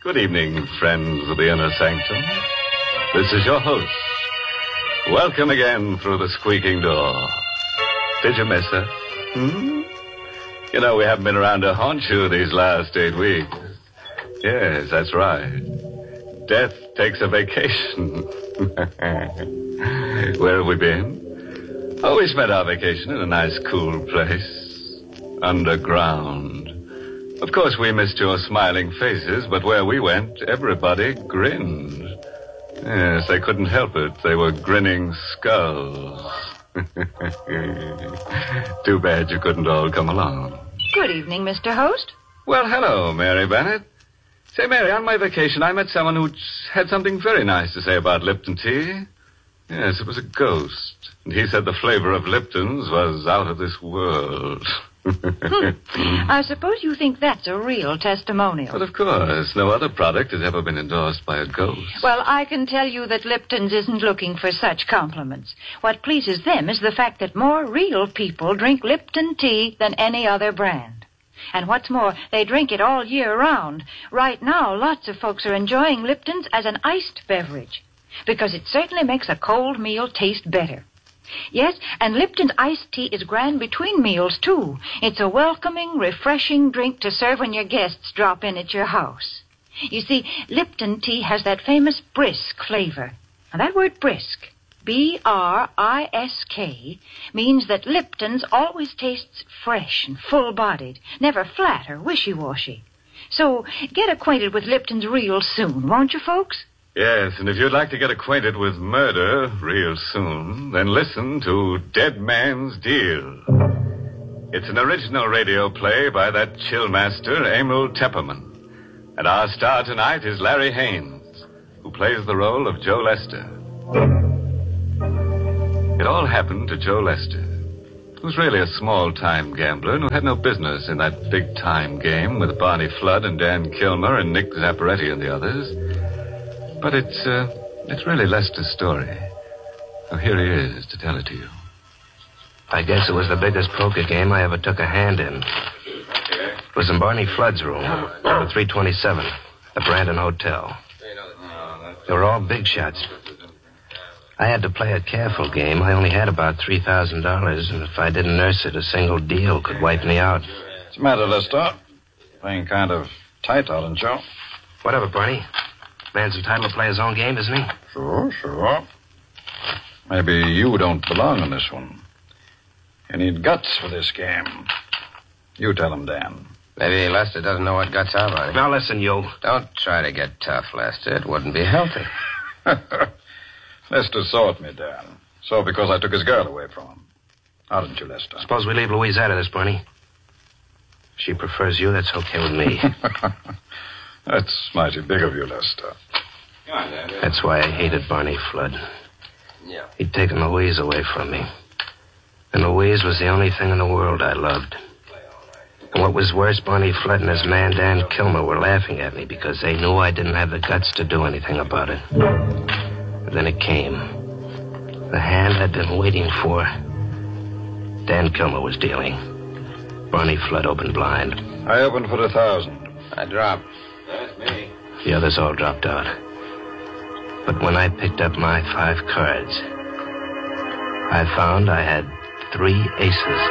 Good evening, friends of the Inner Sanctum. This is your host. Welcome again through the squeaking door. Did you miss us? You know, we haven't been around to haunt you these last 8 weeks. Yes, that's right. Death takes a vacation. Where have we been? Oh, we spent our vacation in a nice, cool place. Underground. Of course, we missed your smiling faces, but where we went, everybody grinned. Yes, they couldn't help it. They were grinning skulls. Too bad you couldn't all come along. Good evening, Mr. Host. Well, hello, Mary Bennett. Say, Mary, on my vacation, I met someone who had something very nice to say about Lipton tea. Yes, it was a ghost. And he said the flavor of Lipton's was out of this world. I suppose you think that's a real testimonial. But of course, no other product has ever been endorsed by a ghost. Well, I can tell you that Lipton's isn't looking for such compliments. What pleases them is the fact that more real people drink Lipton tea than any other brand. And what's more, they drink it all year round. Right now, lots of folks are enjoying Lipton's as an iced beverage, because it certainly makes a cold meal taste better. Yes, and Lipton's iced tea is grand between meals, too. It's a welcoming, refreshing drink to serve when your guests drop in at your house. You see, Lipton tea has that famous brisk flavor. Now, that word brisk, B-R-I-S-K, means that Lipton's always tastes fresh and full-bodied, never flat or wishy-washy. So, get acquainted with Lipton's real soon, won't you, folks? Yes, and if you'd like to get acquainted with murder real soon, then listen to Dead Man's Deal. It's an original radio play by that chill master, Emil Tepperman. And our star tonight is Larry Haynes, who plays the role of Joe Lester. It all happened to Joe Lester, who's really a small-time gambler and who had no business in that big-time game with Barney Flood and Dan Kilmer and Nick Zapparetti and the others. But it's really Lester's story. So here he is to tell it to you. I guess it was the biggest poker game I ever took a hand in. It was in Barney Flood's room, number 327, the Brandon Hotel. They were all big shots. I had to play a careful game. I only had about $3,000, and if I didn't nurse it, a single deal could wipe me out. What's the matter, Lester? Playing kind of tight, aren't you? Whatever, Barney. Man's entitled to play his own game, isn't he? Sure. Maybe you don't belong in this one. You need guts for this game. You tell him, Dan. Maybe Lester doesn't know what guts are, Barney. Now listen, you. Don't try to get tough, Lester. It wouldn't be healthy. Lester saw at me, Dan. So because I took his girl away from him. How didn't you, Lester? Suppose we leave Louise out of this, Barney. If she prefers you, that's okay with me. That's mighty big of you, Lester. That's why I hated Barney Flood. Yeah. He'd taken Louise away from me. And Louise was the only thing in the world I loved. And what was worse, Barney Flood and his man Dan Kilmer were laughing at me because they knew I didn't have the guts to do anything about it. And then it came. The hand I'd been waiting for. Dan Kilmer was dealing. Barney Flood opened blind. I opened for 1,000. I dropped. That's me. The others all dropped out. But when I picked up my 5 cards, I found I had 3 aces.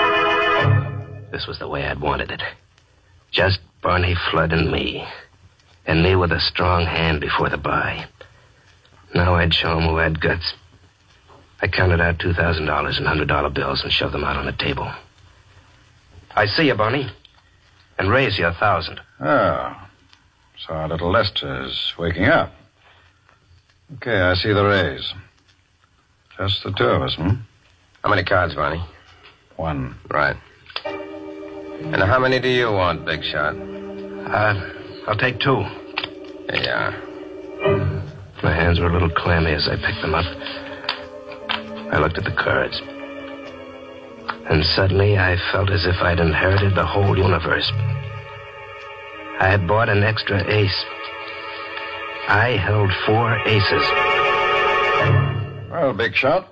This was the way I'd wanted it. Just Barney Flood and me. And me with a strong hand before the buy. Now I'd show him who had guts. I counted out $2,000 in $100 bills and shoved them out on the table. I see you, Barney. And raise you 1,000. Oh. So our little Lester's waking up. Okay, I see the raise. Just the 2 of us, How many cards, Barney? 1. Right. And how many do you want, Big Shot? I'll take 2. Here you are. My hands were a little clammy as I picked them up. I looked at the cards. And suddenly I felt as if I'd inherited the whole universe. I had bought an extra ace. I held 4 aces. Well, Big Shot,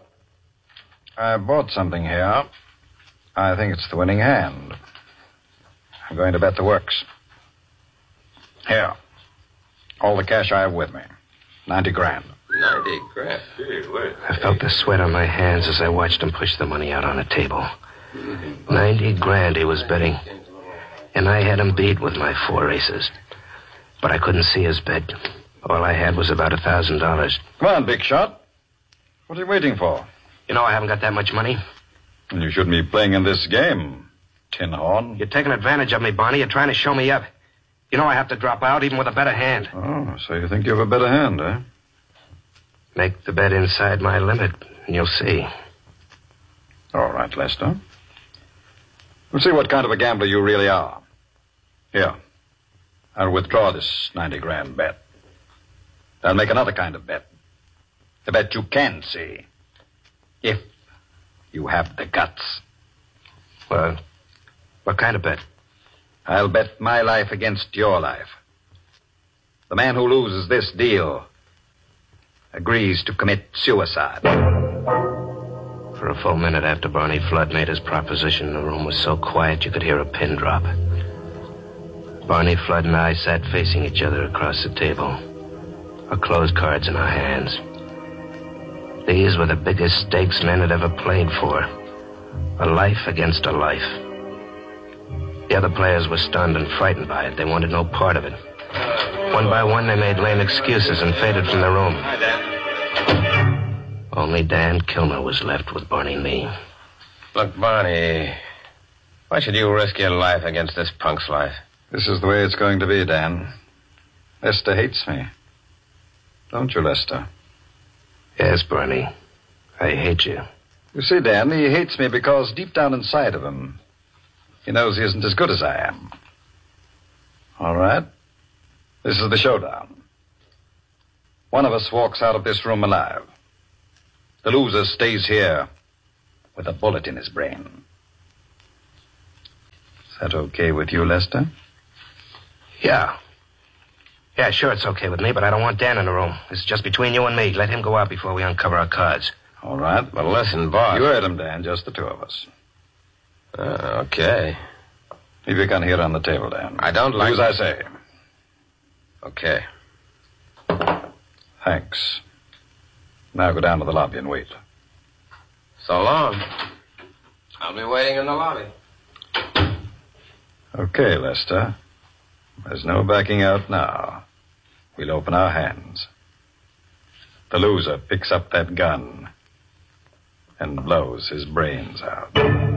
I bought something here. I think it's the winning hand. I'm going to bet the works. Here. All the cash I have with me. 90 grand. 90 grand. I felt the sweat on my hands as I watched him push the money out on the table. 90 grand he was betting. And I had him beat with my 4 aces. But I couldn't see his bet. All I had was about $1,000. Come on, big shot. What are you waiting for? You know I haven't got that much money. You shouldn't be playing in this game, Tin Horn. You're taking advantage of me, Barney. You're trying to show me up. You know I have to drop out even with a better hand. Oh, so you think you have a better hand, eh? Make the bet inside my limit, and you'll see. All right, Lester. We'll see what kind of a gambler you really are. Here. I'll withdraw this 90 grand bet. I'll make another kind of bet. A bet you can see. If you have the guts. Well, what kind of bet? I'll bet my life against your life. The man who loses this deal agrees to commit suicide. For a full minute after Barney Flood made his proposition, the room was so quiet you could hear a pin drop. Barney Flood and I sat facing each other across the table, our closed cards in our hands. These were the biggest stakes men had ever played for. A life against a life. The other players were stunned and frightened by it. They wanted no part of it. One by one, they made lame excuses and faded from the room. Hi, Dan. Only Dan Kilmer was left with Barney and me. Look, Barney, why should you risk your life against this punk's life? This is the way it's going to be, Dan. Lester hates me. Don't you, Lester? Yes, Barney. I hate you. You see, Dan, he hates me because deep down inside of him, he knows he isn't as good as I am. All right. This is the showdown. One of us walks out of this room alive. The loser stays here with a bullet in his brain. Is that okay with you, Lester? Yeah. Yeah, sure, it's okay with me, but I don't want Dan in the room. This is just between you and me. Let him go out before we uncover our cards. All right. But listen, boss. You heard him, Dan. Just the two of us. Okay. Leave your gun here on the table, Dan. I don't like... Do as I say. Okay. Thanks. Now go down to the lobby and wait. So long. I'll be waiting in the lobby. Okay, Lester. There's no backing out now. We'll open our hands. The loser picks up that gun and blows his brains out.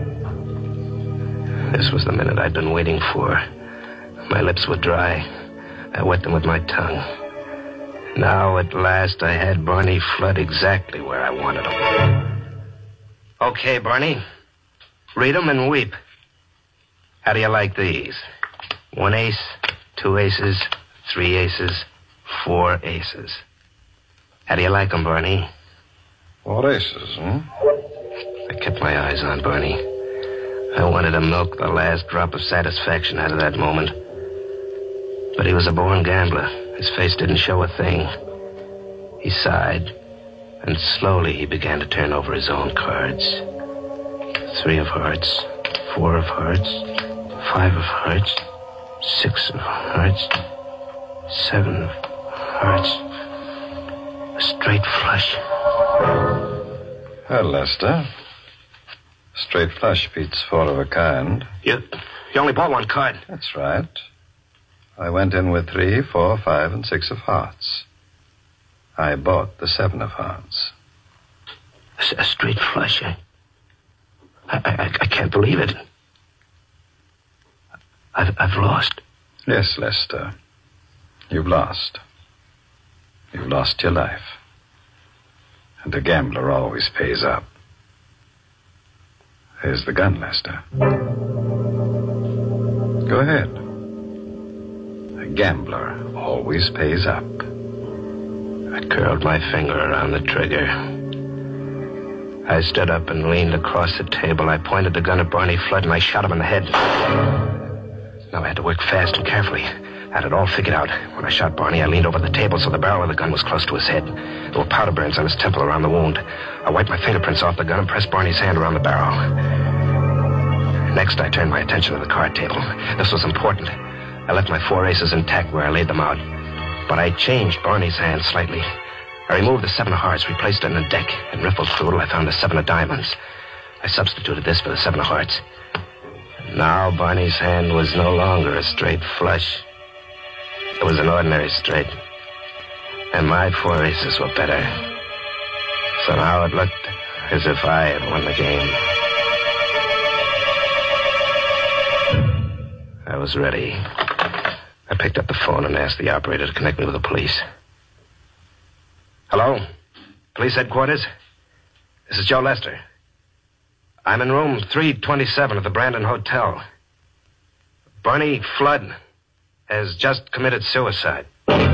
This was the minute I'd been waiting for. My lips were dry. I wet them with my tongue. Now, at last, I had Barney Flood exactly where I wanted him. Okay, Barney. Read 'em and weep. How do you like these? 1 ace, 2 aces, 3 aces, 4 aces. How do you like 'em, Barney? 4 aces, huh? I kept my eyes on Barney. I wanted to milk the last drop of satisfaction out of that moment. But he was a born gambler. His face didn't show a thing. He sighed, and slowly he began to turn over his own cards. 3 of hearts, 4 of hearts, 5 of hearts, 6 of hearts, 7 of hearts. A straight flush. Well, Lester. Straight flush beats 4 of a kind. You only bought 1 card. That's right. I went in with 3, 4, 5, and 6 of hearts. I bought the 7 of hearts. A straight flush. I can't believe it. I've lost. Yes, Lester. You've lost. You've lost your life. And a gambler always pays up. Here's the gun, Lester. Go ahead. A gambler always pays up. I curled my finger around the trigger. I stood up and leaned across the table. I pointed the gun at Barney Flood and I shot him in the head. Now I had to work fast and carefully. I had it all figured out. When I shot Barney, I leaned over the table so the barrel of the gun was close to his head. There were powder burns on his temple around the wound. I wiped my fingerprints off the gun and pressed Barney's hand around the barrel. Next, I turned my attention to the card table. This was important. I left my 4 aces intact where I laid them out. But I changed Barney's hand slightly. I removed the 7 of hearts, replaced it in the deck, and riffled through it. I found the 7 of diamonds. I substituted this for the 7 of hearts. Now Barney's hand was no longer a straight flush. It was an ordinary straight. And my 4 aces were better. So now it looked as if I had won the game. I was ready. I picked up the phone and asked the operator to connect me with the police. Hello? Police headquarters? This is Joe Lester. I'm in room 327 of the Brandon Hotel. Barney Flood has just committed suicide.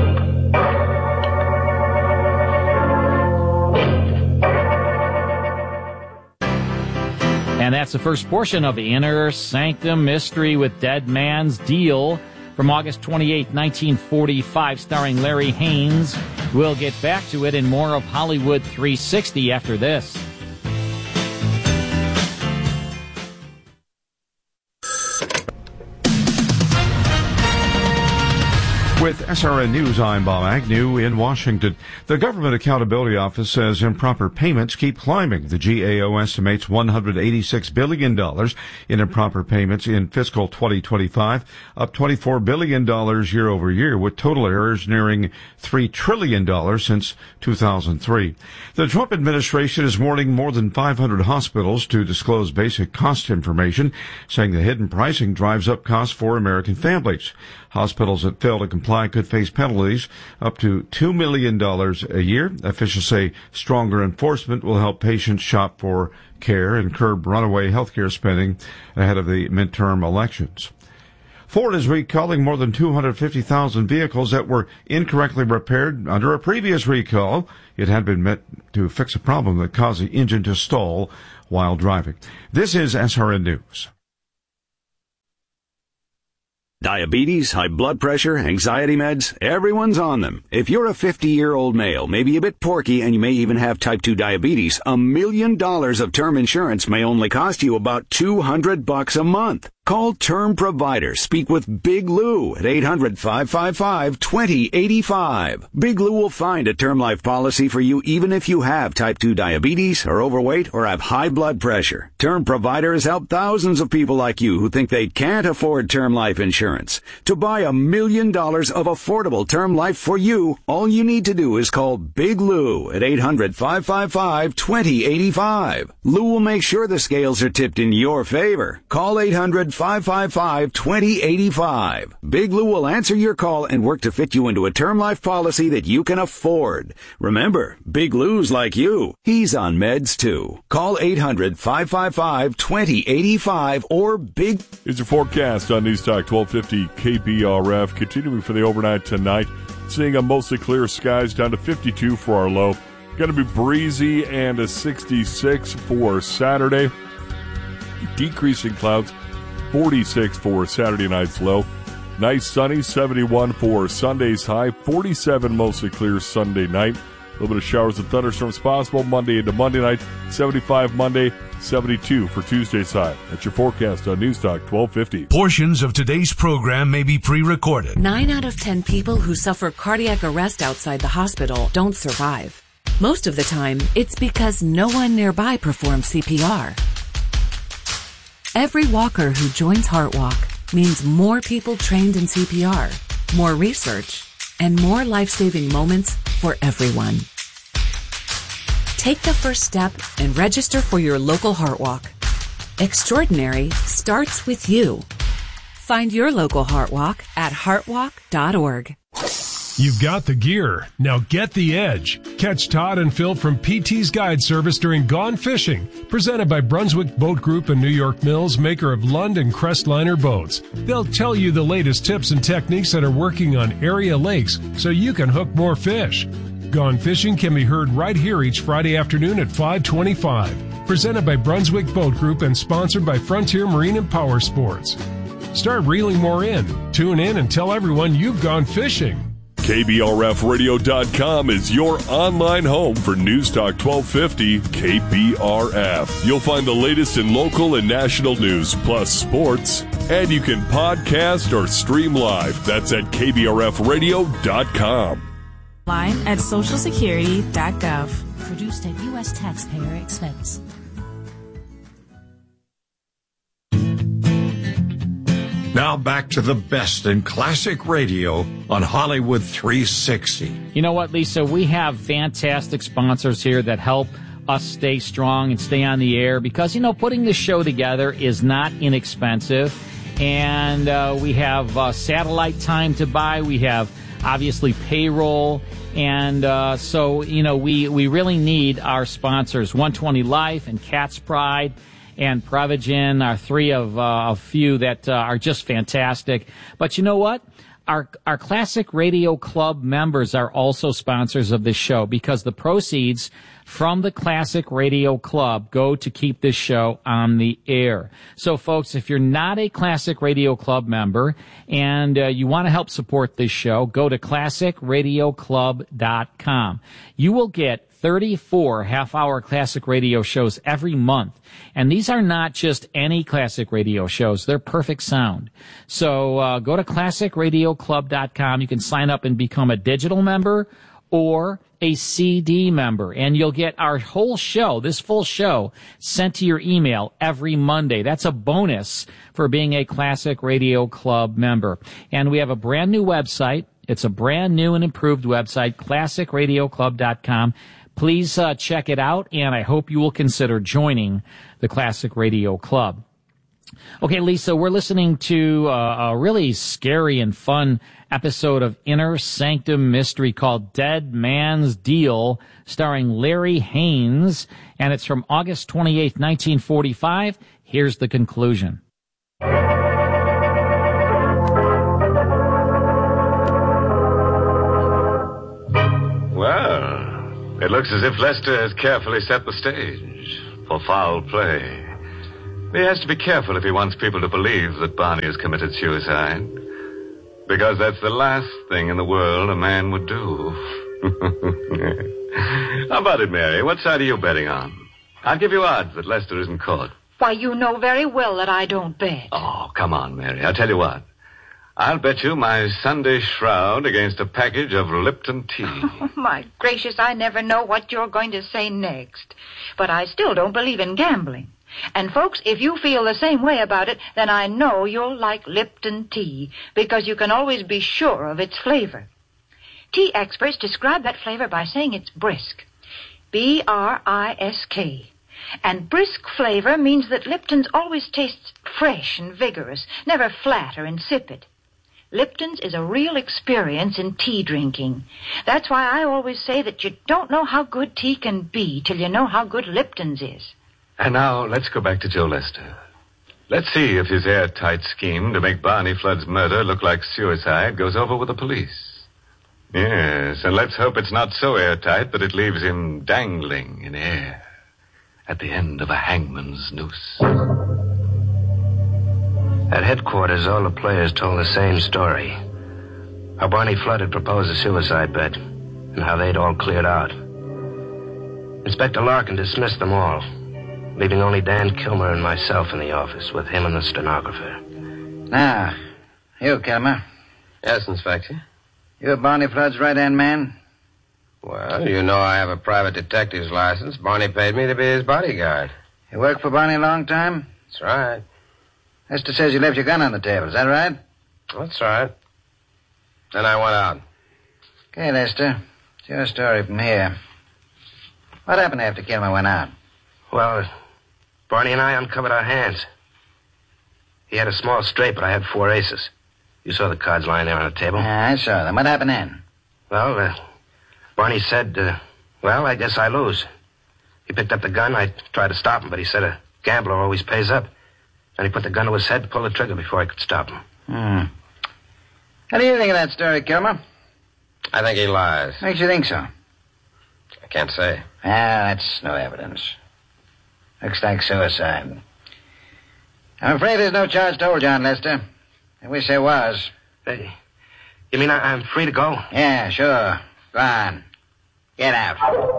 And that's the first portion of the Inner Sanctum Mystery with Dead Man's Deal from August 28, 1945, starring Larry Haynes. We'll get back to it in more of Hollywood 360 after this. With SRN News, I'm Bob Agnew in Washington. The Government Accountability Office says improper payments keep climbing. The GAO estimates $186 billion in improper payments in fiscal 2025, up $24 billion year over year, with total errors nearing $3 trillion since 2003. The Trump administration is warning more than 500 hospitals to disclose basic cost information, saying the hidden pricing drives up costs for American families. Hospitals that fail to comply could face penalties up to $2 million a year. Officials say stronger enforcement will help patients shop for care and curb runaway healthcare spending ahead of the midterm elections. Ford is recalling more than 250,000 vehicles that were incorrectly repaired under a previous recall. It had been meant to fix a problem that caused the engine to stall while driving. This is SRN News. Diabetes, high blood pressure, anxiety meds, everyone's on them. If you're a 50-year-old male, maybe a bit porky, and you may even have type 2 diabetes, $1 million of term insurance may only cost you about $200 a month. Call Term Provider. Speak with Big Lou at 800-555-2085. Big Lou will find a term life policy for you even if you have type 2 diabetes, are overweight, or have high blood pressure. Term Provider has helped thousands of people like you who think they can't afford term life insurance. To buy $1 million of affordable term life for you, all you need to do is call Big Lou at 800-555-2085. Lou will make sure the scales are tipped in your favor. Call 800-555-2085. Big Lou will answer your call and work to fit you into a term life policy that you can afford. Remember, Big Lou's like you. He's on meds too. Call 800-555-2085 or Big... Here's your forecast on News Talk 1250 KBRF. Continuing for the overnight tonight. Seeing a mostly clear skies down to 52 for our low. Going to be breezy and a 66 for Saturday. Decreasing clouds, 46 for Saturday night's low. Nice sunny, 71 for Sunday's high. 47 mostly clear Sunday night. A little bit of showers and thunderstorms possible Monday into Monday night. 75 Monday, 72 for Tuesday's high. That's your forecast on News Talk 1250. Portions of today's program may be pre-recorded. 9 out of 10 people who suffer cardiac arrest outside the hospital don't survive. Most of the time, it's because no one nearby performs CPR. Every walker who joins HeartWalk means more people trained in CPR, more research, and more life-saving moments for everyone. Take the first step and register for your local HeartWalk. Extraordinary starts with you. Find your local HeartWalk at heartwalk.org. You've got the gear. Now get the edge. Catch Todd and Phil from PT's Guide Service during Gone Fishing, presented by Brunswick Boat Group and New York Mills, maker of Lund and Crestliner boats. They'll tell you the latest tips and techniques that are working on area lakes so you can hook more fish. Gone Fishing can be heard right here each Friday afternoon at 5:25. Presented by Brunswick Boat Group and sponsored by Frontier Marine and Power Sports. Start reeling more in. Tune in and tell everyone you've gone fishing. KBRFradio.com is your online home for News Talk 1250 KBRF. You'll find the latest in local and national news, plus sports, and you can podcast or stream live. That's at KBRFradio.com. Live at socialsecurity.gov. Produced at U.S. taxpayer expense. Now back to the best in classic radio on Hollywood 360. You know what, Lisa? We have fantastic sponsors here that help us stay strong and stay on the air because, putting this show together is not inexpensive. And we have satellite time to buy. We have, obviously, payroll. And so, we really need our sponsors. 120 Life and Cat's Pride and Prevagen are three of a few that are just fantastic. But you know what? Our Classic Radio Club members are also sponsors of this show because the proceeds from the Classic Radio Club go to keep this show on the air. So, folks, if you're not a Classic Radio Club member and you want to help support this show, go to ClassicRadioClub.com. You will get 34 half-hour classic radio shows every month. And these are not just any classic radio shows. They're perfect sound. So go to ClassicRadioClub.com. You can sign up and become a digital member or a CD member. And you'll get our whole show, this full show, sent to your email every Monday. That's a bonus for being a Classic Radio Club member. And we have a brand new website. It's a brand new and improved website, ClassicRadioClub.com. Please check it out, and I hope you will consider joining the Classic Radio Club. Okay, Lisa, we're listening to a really scary and fun episode of Inner Sanctum Mystery called Dead Man's Deal, starring Larry Haines, and it's from August 28th, 1945. Here's the conclusion. Well, it looks as if Lester has carefully set the stage for foul play. He has to be careful if he wants people to believe that Barney has committed suicide, because that's the last thing in the world a man would do. How about it, Mary? What side are you betting on? I'll give you odds that Lester isn't caught. Why, you know very well that I don't bet. Oh, come on, Mary. I'll tell you what. I'll bet you my Sunday shroud against a package of Lipton tea. Oh, my gracious, I never know what you're going to say next. But I still don't believe in gambling. And, folks, if you feel the same way about it, then I know you'll like Lipton tea, because you can always be sure of its flavor. Tea experts describe that flavor by saying it's brisk. B-R-I-S-K. And brisk flavor means that Lipton's always tastes fresh and vigorous, never flat or insipid. Lipton's is a real experience in tea drinking. That's why I always say that you don't know how good tea can be till you know how good Lipton's is. And now, let's go back to Joe Lester. Let's see if his airtight scheme to make Barney Flood's murder look like suicide goes over with the police. Yes, and let's hope it's not so airtight that it leaves him dangling in air at the end of a hangman's noose. At headquarters, all the players told the same story. How Barney Flood had proposed a suicide bet, and how they'd all cleared out. Inspector Larkin dismissed them all, leaving only Dan Kilmer and myself in the office with him and the stenographer. Now, you, Kilmer. Yes, Inspector. You're Barney Flood's right-hand man? Well, you know I have a private detective's license. Barney paid me to be his bodyguard. You worked for Barney a long time? That's right. Lester says you left your gun on the table. Is that right? That's right. Then I went out. Okay, Lester. It's your story from here. What happened after Kilmer went out? Well, Barney and I uncovered our hands. He had a small straight, but I had 4 aces. You saw the cards lying there on the table. Yeah, I saw them. What happened then? Well, Barney said, well, I guess I lose. He picked up the gun. I tried to stop him, but he said a gambler always pays up. Then he put the gun to his head to pull the trigger before I could stop him. What do you think of that story, Kilmer? I think he lies. Makes you think so? I can't say. That's no evidence. Looks like suicide. I'm afraid there's no charge told, John Lester. I wish there was. Hey, You mean I'm free to go? Yeah, sure. Go on. Get out.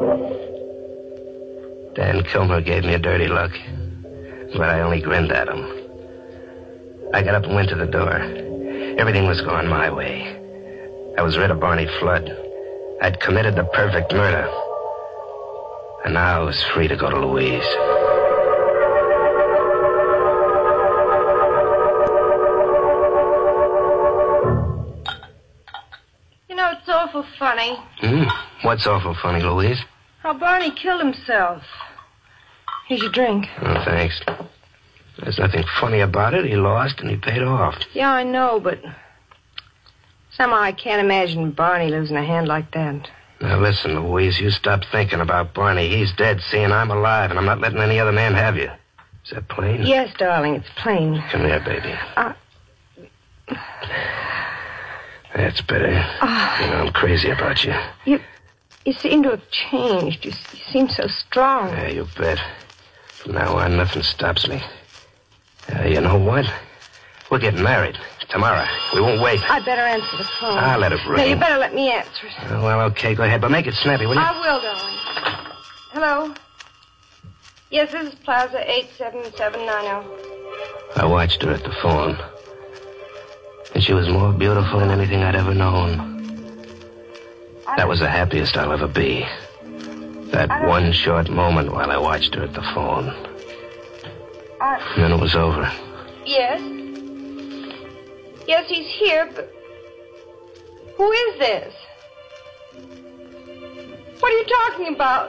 Dan Kilmer gave me a dirty look, but I only grinned at him. I got up and went to the door. Everything was going my way. I was rid of Barney Flood. I'd committed the perfect murder. And now I was free to go to Louise. You know, it's awful funny. What's awful funny, Louise? How Barney killed himself. Here's your drink. Oh, thanks. There's nothing funny about it. He lost and he paid off. Yeah, I know, but somehow I can't imagine Barney losing a hand like that. Now, listen, Louise, you stop thinking about Barney. He's dead, see, and I'm alive, and I'm not letting any other man have you. Is that plain? Yes, darling, it's plain. Come here, baby. That's better. You know, I'm crazy about you. You seem to have changed. You seem so strong. Yeah, you bet. From now on, nothing stops me. You know what? We're getting married tomorrow. We won't wait. I'd better answer the phone. I'll let it ring. No, you better let me answer it. Well, okay, go ahead, but make it snappy, will you? I will, darling. Hello? Yes, this is Plaza 87790. I watched her at the phone. And she was more beautiful than anything I'd ever known. That was the happiest I'll ever be. That one short moment while I watched her at the phone. And then it was over. Yes? Yes, he's here, but who is this? What are you talking about?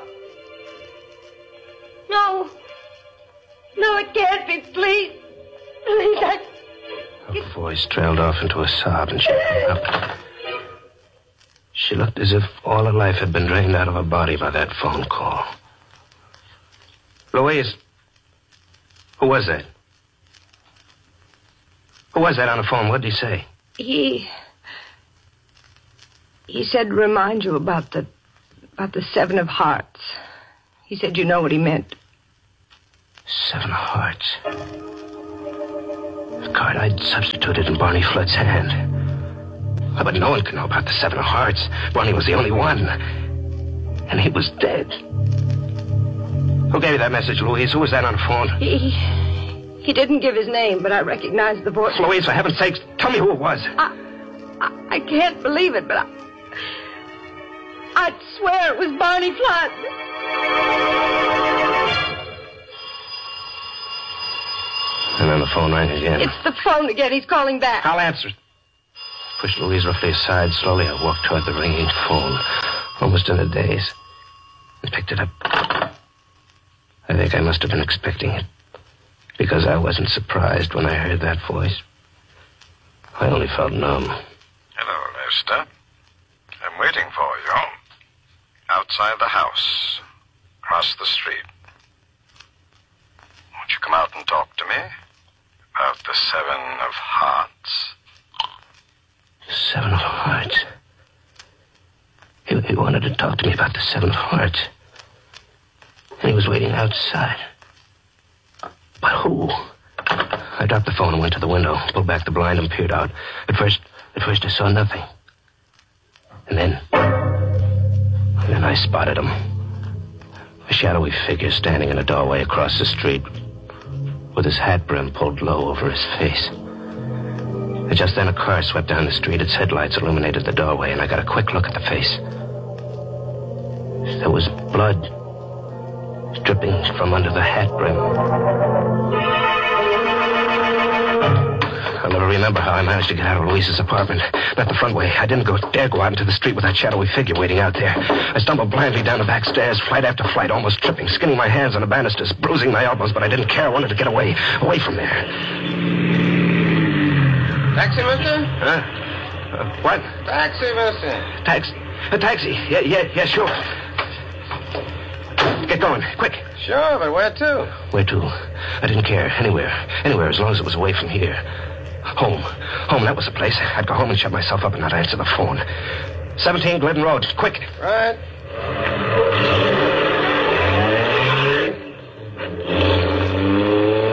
No. No, it can't be. Please. Please, Her voice trailed off into a sob, and she hung up. She looked as if all her life had been drained out of her body by that phone call. Louise, who was that? Who was that on the phone? What did he say? He said remind you about the Seven of Hearts. He said you know what he meant. Seven of Hearts. The card I'd substituted in Barney Flood's hand. Oh, but no one could know about the Seven of Hearts. Barney was the only one. And he was dead. Who gave you that message, Louise? Who was that on the phone? He didn't give his name, but I recognized the voice. Louise, for heaven's sakes, tell me who it was. I can't believe it, but I'd swear it was Barney Flood. And then the phone rang again. It's the phone again. He's calling back. I'll answer it. Pushed Louise roughly aside. Slowly, I walked toward the ringing phone, almost in a daze, and picked it up. I think I must have been expecting it, because I wasn't surprised when I heard that voice. I only felt numb. Hello, Lester. I'm waiting for you. Outside the house. Across the street. Won't you come out and talk to me? About the Seven of Hearts. Seven of Hearts. He wanted to talk to me about the Seven of Hearts. And he was waiting outside. But who? I dropped the phone and went to the window, pulled back the blind and peered out. At first I saw nothing. And then I spotted him. A shadowy figure standing in a doorway across the street with his hat brim pulled low over his face. And just then a car swept down the street. Its headlights illuminated the doorway, and I got a quick look at the face. There was blood dripping from under the hat brim. I'll never remember how I managed to get out of Louise's apartment. Not the front way. I didn't dare go out into the street with that shadowy figure waiting out there. I stumbled blindly down the back stairs, flight after flight, almost tripping, skinning my hands on the banisters, bruising my elbows, but I didn't care. I wanted to get away from there. Taxi, mister? Huh? What? Taxi, mister. Taxi. Yeah, sure. Get going, quick. Sure, but where to? Where to? I didn't care. Anywhere, as long as it was away from here. Home, that was the place. I'd go home and shut myself up and not answer the phone. 17 Glidden Road, quick. Right.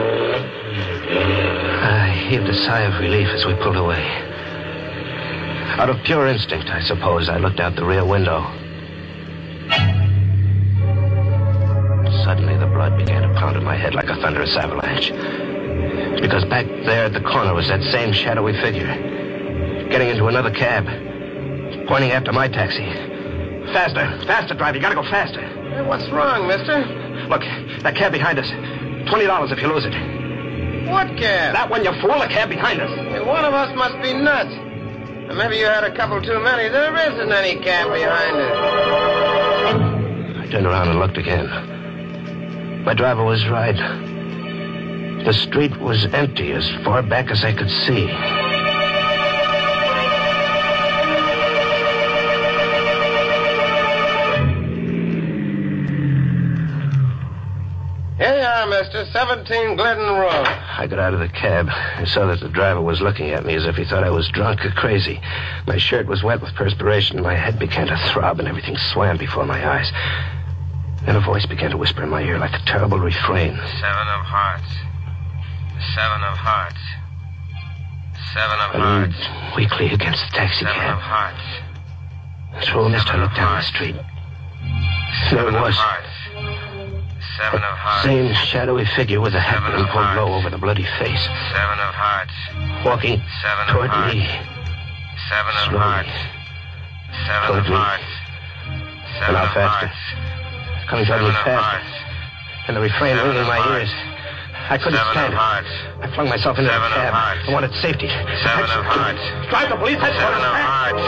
I heaved a sigh of relief as we pulled away. Out of pure instinct, I suppose, I looked out the rear window. Suddenly, the blood began to pound in my head like a thunderous avalanche. Because back there at the corner was that same shadowy figure, getting into another cab, pointing after my taxi. Faster, faster, driver. You gotta go faster. Hey, what's wrong, mister? Look, that cab behind us. $20 if you lose it. What cab? That one, you fool. The cab behind us. Hey, one of us must be nuts. Or maybe you had a couple too many. There isn't any cab behind us. I turned around and looked again. My driver was right. The street was empty as far back as I could see. Here you are, mister. 17 Glidden Road. I got out of the cab. I saw that the driver was looking at me as if he thought I was drunk or crazy. My shirt was wet with perspiration. My head began to throb and everything swam before my eyes. Then a voice began to whisper in my ear like a terrible refrain. 7 of hearts. 7 of hearts. 7 of I hearts. leaned weakly against the taxi 7 cab. of hearts. Through a mist, I looked down the street. There it was. 7 of hearts. Same shadowy figure with a hat being pulled low over the bloody face. 7 of hearts. Walking 7 toward of hearts. me. 7 of Slowly. hearts. 7 Toward of me. hearts. And 7 now of faster. hearts. Coming toward me 7 of fast. hearts. And the refrain 7 ringing in of my hearts. ears. I couldn't 7 stand of it. hearts. I flung myself into the 7 of cab. hearts. I wanted safety. 7 of hearts. Drive the police. 7 of hearts.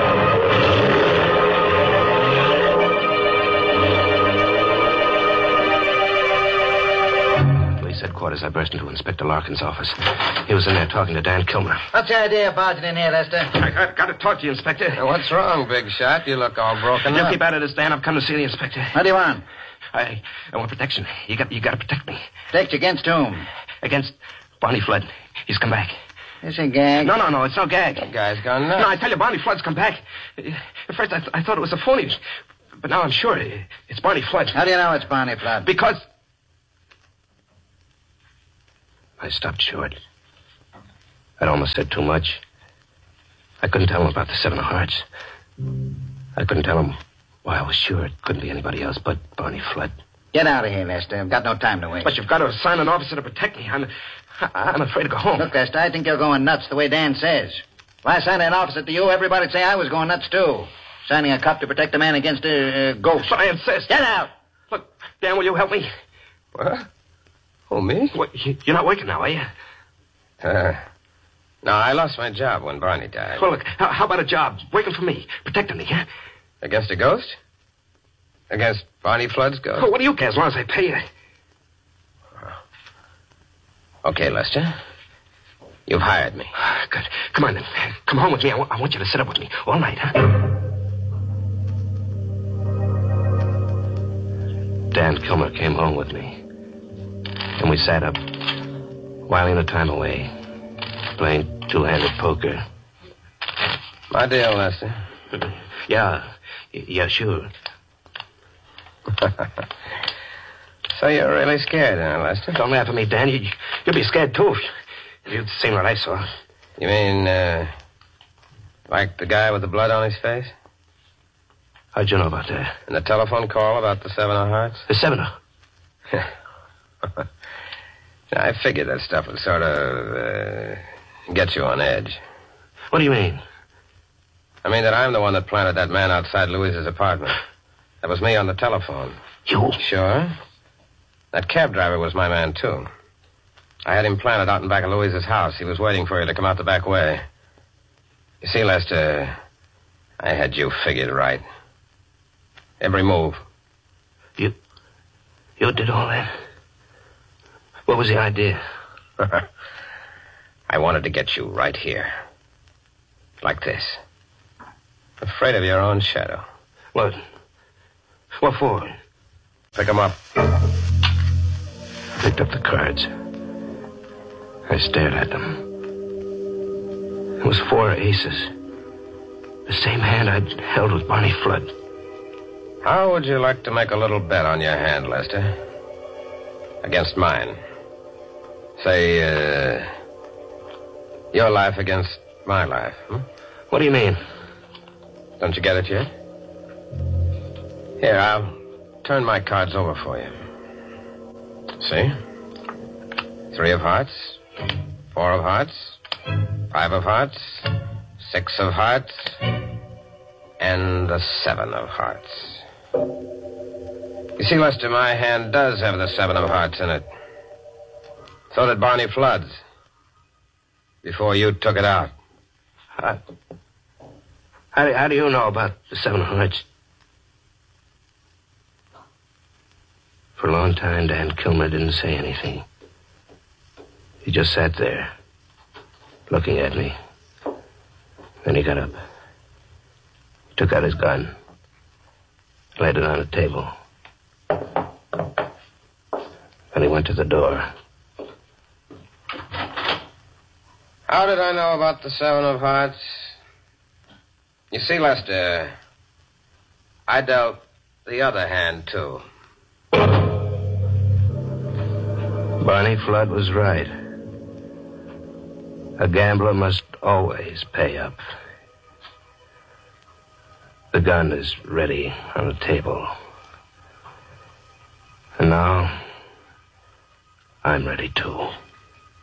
Police headquarters. I burst into Inspector Larkin's office. He was in there talking to Dan Kilmer. What's the idea of barging in here, Lester? I got to talk to you, Inspector. Now, what's wrong, big shot? You look all broken You up. keep out of this, Dan. I've come to see the inspector. What do you want? I want protection. You got to protect me. Protect you against whom? Against Barney Flood. He's come back. Is a gag? No, it's no gag. That guy's gone nuts. No, I tell you, Barney Flood's come back. At first, I thought it was a phony, but now I'm sure it's Barney Flood. How do you know it's Barney Flood? Because I stopped short. I'd almost said too much. I couldn't tell him about the 7 of hearts. I couldn't tell him why I was sure it couldn't be anybody else but Barney Flood. Get out of here, Lester. I've got no time to waste. But you've got to assign an officer to protect me. I'm afraid to go home. Look, Lester, I think you're going nuts the way Dan says. If I assigned an officer to you, everybody'd say I was going nuts, too. Signing a cop to protect a man against a ghost. But I insist. Get out! Look, Dan, will you help me? What? Oh, me? What, you're not working now, are you? No, I lost my job when Barney died. Well, look, how about a job? Working for me. Protecting me, huh? Against a ghost? Against Barney Flood's ghost? Oh, what do you care as long as I pay you? Okay, Lester. You've hired me. Good. Come on, then. Come home with me. I want you to sit up with me all night, huh? Dan Kilmer came home with me. And we sat up, whiling the time away, playing two-handed poker. My deal, Lester. Yeah, sure. So you're really scared, huh, Lester? Don't laugh at me, Dan. You'll be scared, too, if you'd seen what I saw. You mean, like the guy with the blood on his face? How'd you know about that? And the telephone call about the 7 of hearts? The 7 of? I figured that stuff would sort of, get you on edge. What do you mean? I mean that I'm the one that planted that man outside Louise's apartment. That was me on the telephone. You? Sure. That cab driver was my man, too. I had him planted out in back of Louise's house. He was waiting for you to come out the back way. You see, Lester, I had you figured right. Every move. You did all that? What was the idea? I wanted to get you right here. Like this. Afraid of your own shadow. What? What for? Pick 'em up. I picked up the cards. I stared at them. It was 4 aces. The same hand I'd held with Barney Flood. How would you like to make a little bet on your hand, Lester? Against mine. Say, your life against my life, hmm? What do you mean? Don't you get it yet? Here, I'll turn my cards over for you. See? 3 of hearts, 4 of hearts, 5 of hearts, 6 of hearts, and the 7 of hearts. You see, Lester, my hand does have the 7 of hearts in it. So did Barney Flood's. Before you took it out. How do you know about the 7 of hearts? For a long time, Dan Kilmer didn't say anything. He just sat there, looking at me. Then he got up. He took out his gun, laid it on the table. Then he went to the door. How did I know about the 7 of hearts? You see, Lester, I dealt the other hand, too. Barney Flood was right. A gambler must always pay up. The gun is ready on the table. And now, I'm ready too.